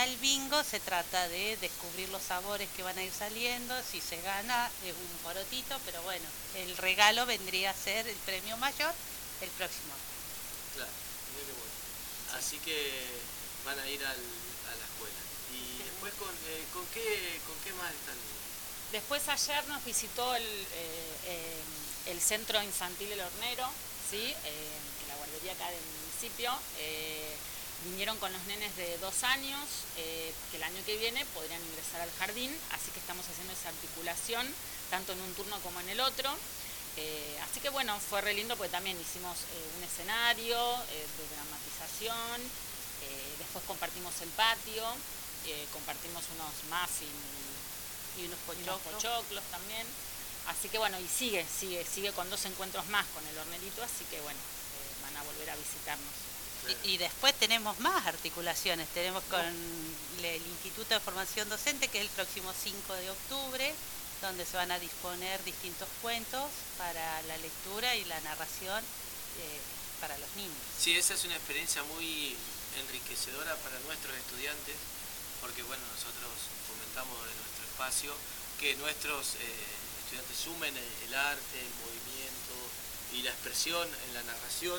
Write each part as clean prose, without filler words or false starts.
el bingo se trata de descubrir los sabores que van a ir saliendo. Si se gana es un porotito, pero bueno, el regalo vendría a ser el premio mayor el próximo año. Claro, mira qué bueno. Sí. Así que van a ir a la escuela. Y después, ¿con qué más están? Después ayer nos visitó el Centro Infantil El Hornero, ¿sí? Que la guardería acá del municipio. Vinieron con los nenes de 2 años, que el año que viene podrían ingresar al jardín, así que estamos haciendo esa articulación, tanto en un turno como en el otro. Así que bueno, fue re lindo porque también hicimos un escenario de dramatización, después compartimos el patio, compartimos unos muffins y unos pochoclos también. Así que bueno, y sigue con 2 encuentros más con el hornerito, así que bueno, van a volver a visitarnos. Y después tenemos más articulaciones, tenemos con el Instituto de Formación Docente, que es el próximo 5 de octubre, donde se van a disponer distintos cuentos para la lectura y la narración para los niños. Sí, esa es una experiencia muy enriquecedora para nuestros estudiantes, porque bueno, nosotros fomentamos en nuestro espacio que nuestros estudiantes sumen el arte, el movimiento y la expresión en la narración.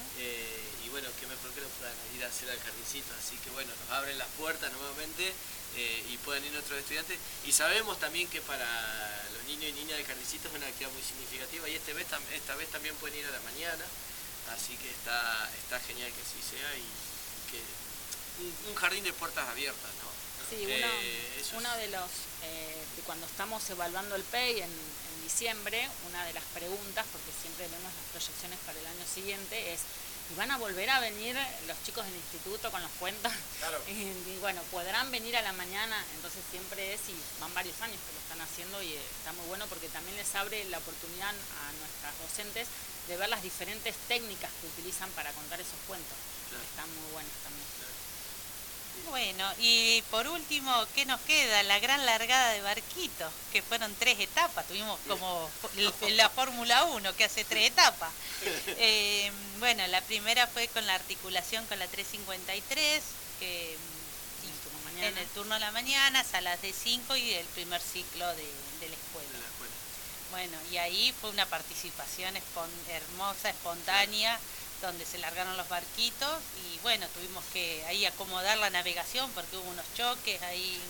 Y bueno, qué mejor que lo puedan ir a hacer al jardincito, así que bueno, nos abren las puertas nuevamente y pueden ir otros estudiantes, y sabemos también que para los niños y niñas del jardincito es una actividad muy significativa, y esta vez también pueden ir a la mañana, así que está genial que así sea, y que un jardín de puertas abiertas, ¿no? Sí, uno de los, de cuando estamos evaluando el PEI en diciembre, una de las preguntas, porque siempre vemos las proyecciones para el año siguiente, es: ¿y van a volver a venir los chicos del instituto con los cuentos? Claro. Y bueno, ¿podrán venir a la mañana? Entonces siempre es, y van varios años que lo están haciendo, y está muy bueno porque también les abre la oportunidad a nuestras docentes de ver las diferentes técnicas que utilizan para contar esos cuentos. Claro. Están muy buenos también. Claro. Bueno, y por último, ¿qué nos queda? La gran largada de barquitos, que fueron 3 etapas. Tuvimos como la Fórmula 1, que hace 3 etapas. Bueno, la primera fue con la articulación con la 353, que en el turno de la mañana, salas de 5 y el primer ciclo de la escuela. Bueno, y ahí fue una participación hermosa, espontánea, donde se largaron los barquitos y bueno, tuvimos que ahí acomodar la navegación porque hubo unos choques ahí.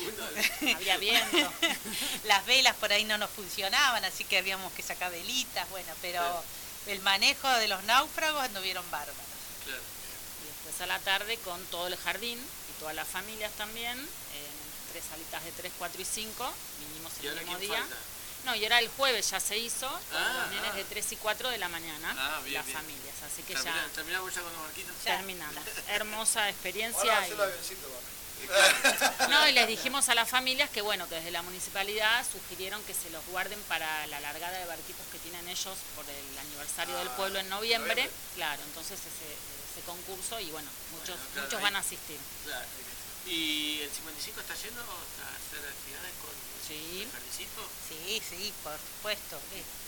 Había viento. Las velas por ahí no nos funcionaban, así que habíamos que sacar velitas, bueno, pero claro, el manejo de los náufragos anduvieron bárbaros. Claro. Y después a la tarde con todo el jardín y todas las familias también, en 3 salitas de 3, 4 y 5, vinimos el mismo día. Falta? No, y era el jueves, ya se hizo, con los nenes de 3 y 4 de la mañana, bien, las bien. familias, así que ¿Terminamos ya con los barquitos? Terminamos. Hermosa experiencia. Ahora hacer el avioncito, No, y les dijimos a las familias que bueno, que desde la municipalidad sugirieron que se los guarden para la largada de barquitos que tienen ellos por el aniversario del pueblo en noviembre. Claro, entonces ese concurso, y bueno, muchos van a asistir. Claro. ¿Y el 55 está yendo a hacer actividades con el jardincito? Sí, por supuesto.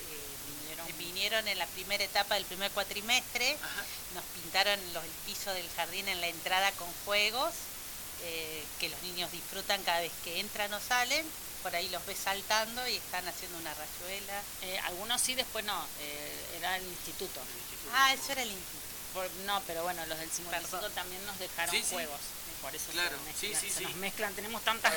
Vinieron en la primera etapa del primer cuatrimestre. Ajá. Nos pintaron el piso del jardín en la entrada con juegos, que los niños disfrutan cada vez que entran o salen. Por ahí los ves saltando y están haciendo una rayuela. Algunos sí, después no, era el instituto. Eso era el instituto. No, pero bueno, los del 55 también nos dejaron juegos. Por eso claro, se nos mezclan, tenemos tantas.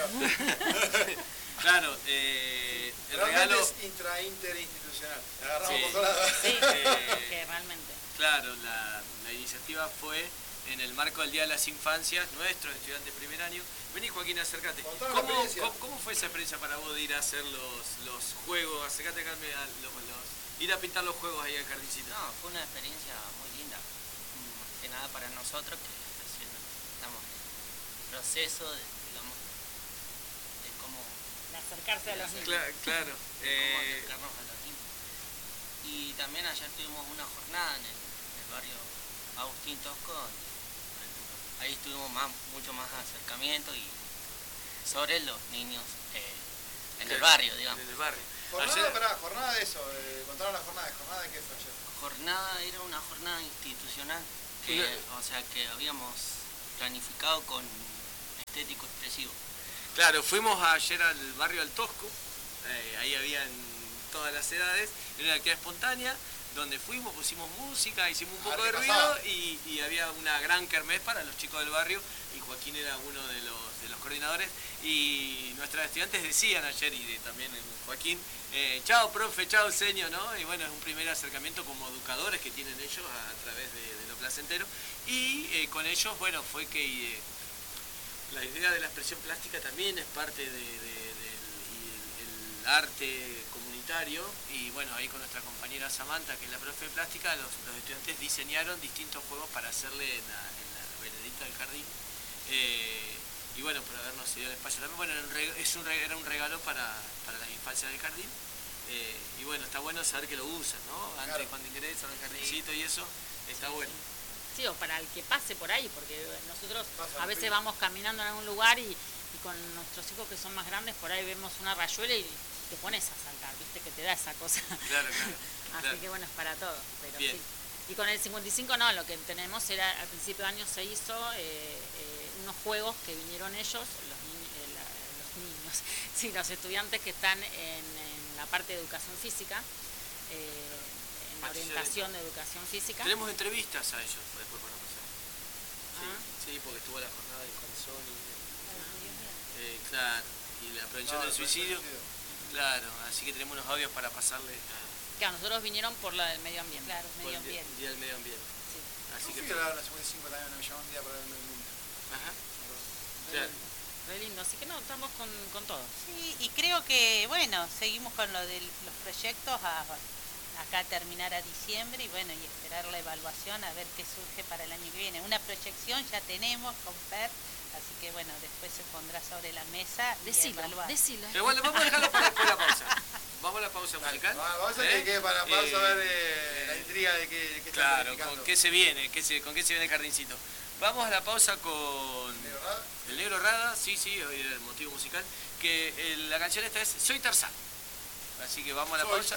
Claro, el regalo es interinstitucional. Agarramos por todos lados. Sí, que realmente. Claro, la iniciativa fue en el marco del Día de las Infancias, nuestros estudiantes de primer año. Vení, Joaquín, acércate. ¿Cómo fue esa experiencia para vos de ir a hacer los juegos? Acércate acá, ir a pintar los juegos ahí al jardincito. No, fue una experiencia muy linda. Más que nada para nosotros que estamos en proceso de, digamos, de cómo acercarse a los niños. Claro. Cómo acercarnos a los niños. Y también ayer tuvimos una jornada en el barrio Agustín Tosco, ahí tuvimos mucho más acercamiento y sobre los niños en el barrio, digamos. En el barrio. Jornada de eso, contaron la jornada de qué fue ayer. Jornada, era una jornada institucional, o sea que habíamos planificado con sorpresivo. Claro, fuimos ayer al barrio del Tosco, ahí habían todas las edades, era una actividad espontánea, donde fuimos, pusimos música, hicimos un poco de ruido y había una gran kermés para los chicos del barrio y Joaquín era uno de los coordinadores y nuestros estudiantes decían ayer y también Joaquín, chao profe, chao señor, ¿no? Y bueno, es un primer acercamiento como educadores que tienen ellos a través de lo placentero y con ellos, bueno, fue que la idea de la expresión plástica también es parte del arte comunitario y bueno, ahí con nuestra compañera Samantha, que es la profe de plástica, los estudiantes diseñaron distintos juegos para hacerle en la veredita del jardín y bueno, por habernos cedido el espacio también, bueno, era un regalo para las infancias del jardín y bueno, está bueno saber que lo usan, ¿no? Antes claro. Cuando ingresan al jardincito y eso, está bueno. Sí, o para el que pase por ahí, porque nosotros a veces vamos caminando en algún lugar y con nuestros hijos que son más grandes, por ahí vemos una rayuela y te pones a saltar, viste, que te da esa cosa. Claro, Así claro. que bueno, es para todo, pero bien. Sí. Y con el 55 no, lo que tenemos era, al principio de año se hizo unos juegos que vinieron ellos, los niños, sí, los estudiantes que están en la parte de educación física, en la orientación de educación física. Tenemos entrevistas a ellos después por la pasada. Sí, porque estuvo la jornada del corazón y claro, y la prevención del suicidio. Claro, así que tenemos unos audios para pasarle Claro, nosotros vinieron por la del medio ambiente. Claro, medio ambiente. El día del medio ambiente. Sí. Así que la 55 también me llamó un día para el medio ambiente. Ajá. Claro. Re lindo, así que no, estamos con todo. Sí, y creo que, bueno, seguimos con lo de los proyectos acá terminar a diciembre y bueno, y esperar la evaluación a ver qué surge para el año que viene. Una proyección ya tenemos con PER, así que bueno, después se pondrá sobre la mesa y evaluar. Decilo. Pero bueno, vamos a dejarlo para después la pausa. Vamos a la pausa musical. Vamos a que para la pausa ver la intriga de qué está claro, con qué se viene, con qué se viene el jardincito. Vamos a la pausa con el Negro Rada, sí, hoy era el motivo musical, que la canción esta es Soy Tarzán. Así que vamos a la pausa.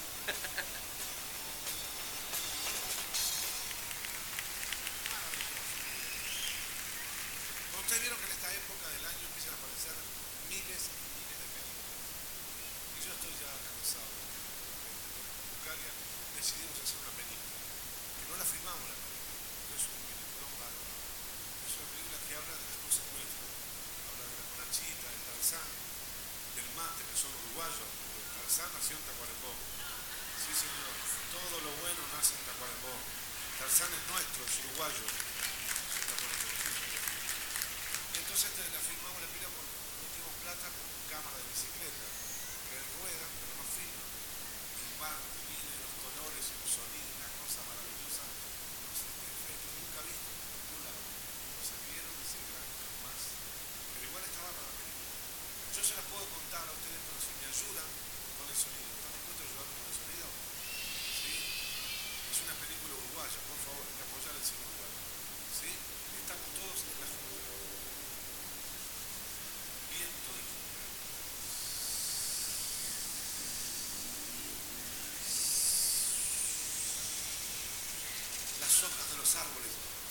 Ustedes vieron que en esta época del año empiezan a aparecer miles y miles de películas. Y yo estoy ya cansado. En Bucalia decidimos hacer una película. Que no la filmamos la película. No es un peliculón bárbaro. Es una película que habla de las cosas nuestras. Habla de la monachita, del Tarzán, del mate, que son uruguayos. El Tarzán nació en Tacuarembó. Sí, señor. Todo lo bueno nace en Tacuarembó. Tarzán es nuestro, es uruguayo. Entonces la filmamos la película porque no tuvimos plata con cámara de bicicleta, que rueda, pero no filma. Y van, vienen los colores, los sonidos, una cosa maravillosa, unos efectos nunca vistos en ningún lado. Los salieron y se grabaron más. Pero igual estaba para la película. Yo se las puedo contar a ustedes, pero si me ayudan con el sonido. ¿Están dispuestos a ayudarme con el sonido? ¿Sí? Es una película uruguaya, por favor, hay que apoyar el cine uruguayo. ¿Sí? Estamos todos en la junta. Viento de junta. Las hojas de los árboles.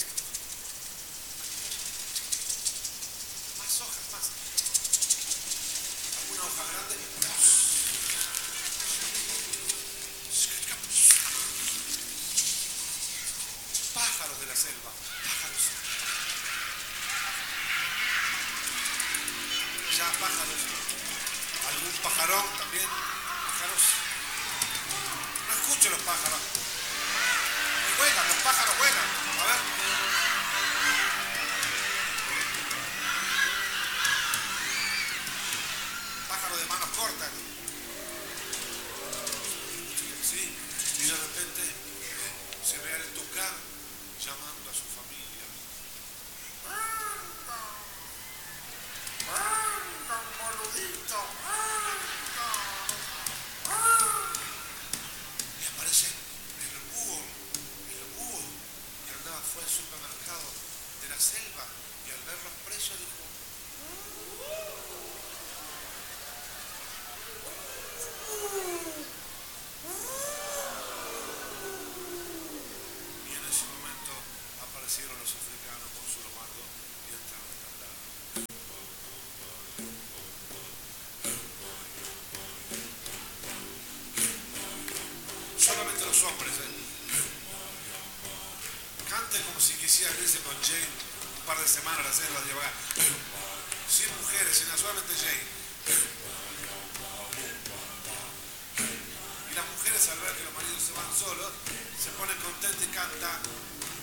Más hojas, más. Alguna hoja grande. Pájaros de la selva. Pájaros. Ya pájaros. Algún pajarón también. Pájaros. No escucho los pájaros. Y vuelan, los pájaros vuelan. A ver. Pájaro de manos cortas. Sí. Y de repente se ve el tucán llamando a su familia. Boludito. Y aparece el búho, que andaba, fue al supermercado de la selva y al ver los precios dijo: de semana la selva de llevar. 100 mujeres, sino solamente Jay. Y las mujeres al ver que los maridos se van solos, se ponen contentas y cantan